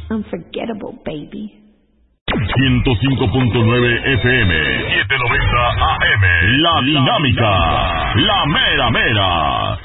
Unforgettable, baby. 105.9 FM, 790 AM, La Dinámica, La Mera Mera.